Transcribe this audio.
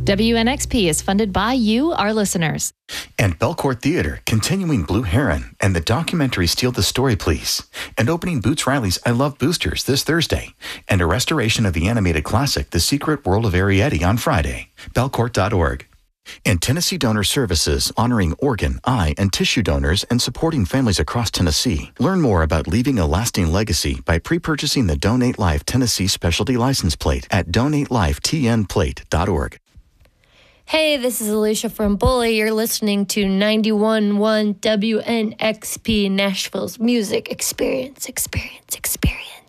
WNXP is funded by you, our listeners. And Belcourt Theater, continuing Blue Heron, and the documentary Steal the Story, Please. And opening Boots Riley's I Love Boosters this Thursday. And a restoration of the animated classic The Secret World of Arrietty on Friday. Belcourt.org. And Tennessee Donor Services, honoring organ, eye, and tissue donors and supporting families across Tennessee. Learn more about leaving a lasting legacy by pre-purchasing the Donate Life Tennessee Specialty License Plate at donatelifetnplate.org. Hey, this is Alicia from Bully. You're listening to 91.1 WNXP, Nashville's music experience.